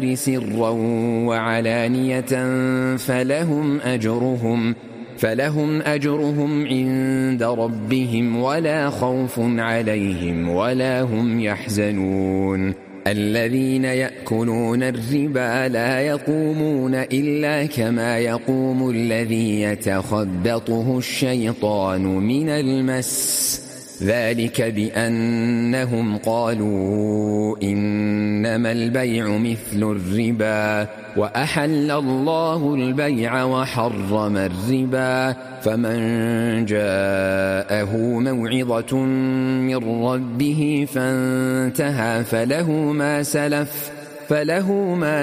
سرا وعلانية فلهم أجرهم عند ربهم ولا خوف عليهم ولا هم يحزنون. الذين يأكلون الربا لا يقومون إلا كما يقوم الذي يتخبطه الشيطان من المس، ذلك بأنهم قالوا إنما البيع مثل الربا وأحل الله البيع وحرم الربا. فمن جاءه موعظة من ربه فانتهى فله ما